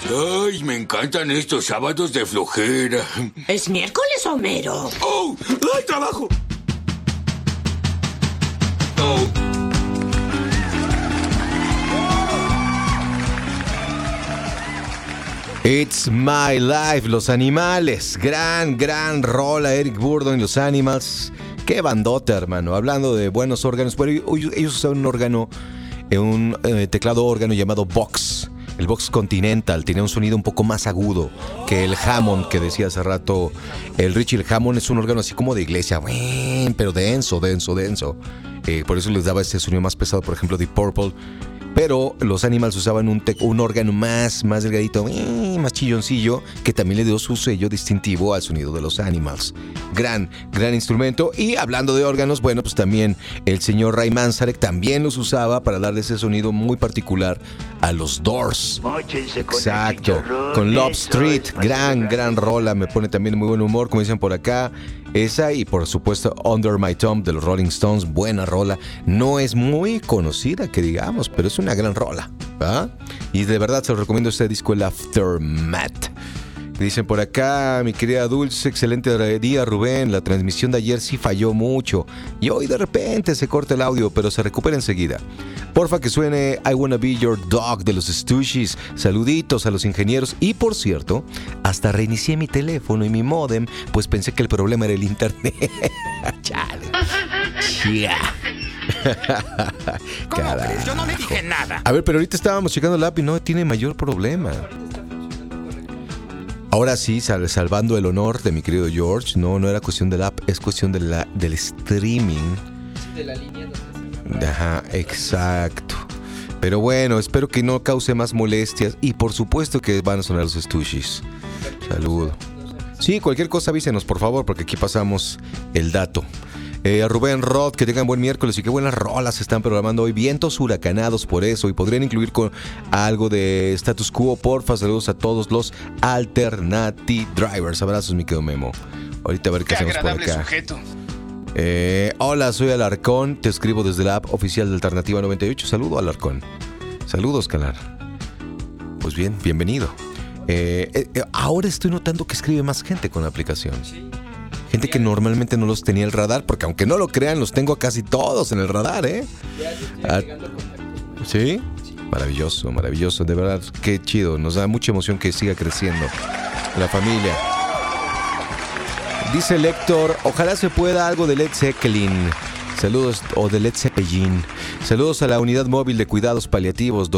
Ay, me encantan estos sábados de flojera. ¿Es miércoles, Homero? ¡Oh! ¡Ay, trabajo! ¡Oh! It's My Life, Los Animales. Gran rola, Eric Burdon y los Animals. Qué bandota, hermano. Hablando de buenos órganos. Bueno, ellos usaban un órgano, un teclado órgano llamado Vox. El Vox Continental tenía un sonido un poco más agudo que el Hammond que decía hace rato el Richie. El Hammond es un órgano así como de iglesia, pero denso. Por eso les daba ese sonido más pesado, por ejemplo, Deep Purple. Pero los Animals usaban un órgano más delgadito, más chilloncillo, que también le dio su sello distintivo al sonido de los Animals. Gran instrumento. Y hablando de órganos, bueno, pues también el señor Ray Manzarek también los usaba para darle ese sonido muy particular a los Doors. Exacto. Con Love Street, gran rola, me pone también muy buen humor, como dicen por acá. Esa y por supuesto Under My Thumb de los Rolling Stones, buena rola. No es muy conocida que digamos, pero es una gran rola, ¿verdad? Y de verdad se lo recomiendo este disco, el Aftermath. Dicen por acá, mi querida Dulce, excelente día, Rubén. La transmisión de ayer sí falló mucho y hoy de repente se corta el audio, pero se recupera enseguida. Porfa que suene I Wanna Be Your Dog de los Stooges. Saluditos a los ingenieros. Y por cierto, hasta reinicié mi teléfono y mi módem, pues pensé que el problema era el internet. Chale. Yeah. ¿Cómo crees? Yo no le dije nada. A ver, pero ahorita estábamos checando la app y no tiene mayor problema. Ahora sí, salvando el honor de mi querido George, no era cuestión de la app, es cuestión del streaming. De la línea donde se... Ajá, exacto. Pero bueno, espero que no cause más molestias y por supuesto que van a sonar los Stooges. Saludo. Sí, cualquier cosa avísenos, por favor, porque aquí pasamos el dato. A Rubén Roth, que tengan buen miércoles y qué buenas rolas se están programando hoy. Vientos huracanados por eso, y podrían incluir con algo de Status Quo, porfa. Saludos a todos los Alternative Drivers. Abrazos, mi querido Memo. Ahorita a ver qué hacemos por acá. Sujeto. Hola, soy Alarcón, te escribo desde la app oficial de Alternativa 98. Saludo, Alarcón. Saludos, Calar. Pues bien, bienvenido. Ahora estoy notando que escribe más gente con la aplicación. Gente que normalmente no los tenía en el radar, porque aunque no lo crean, los tengo casi todos en el radar, ¿eh? ¿Sí? Maravilloso, de verdad, qué chido. Nos da mucha emoción que siga creciendo la familia. Dice el Héctor, ojalá se pueda algo de Led Zeppelin. Saludos, o de Led Zeppelin. Saludos a la unidad móvil de cuidados paliativos,